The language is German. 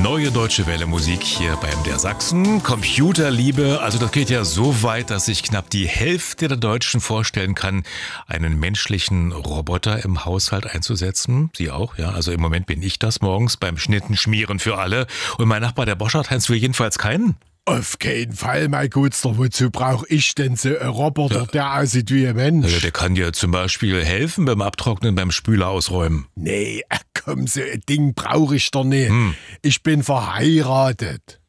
Neue Deutsche Welle Musik hier bei MDR Sachsen. Computerliebe, also das geht ja so weit, dass sich knapp die Hälfte der Deutschen vorstellen kann, einen menschlichen Roboter im Haushalt einzusetzen. Sie auch, ja. Also im Moment bin ich das morgens beim Schnittenschmieren für alle. Und mein Nachbar, der Boschert-Heinz, will jedenfalls keinen. Auf keinen Fall, mein Gutster. Wozu brauche ich denn so einen Roboter, der aussieht wie ein Mensch? Also der kann dir zum Beispiel helfen beim Abtrocknen, beim Spüler ausräumen. Nee, komm, so ein Ding brauche ich doch nicht. Ich bin verheiratet.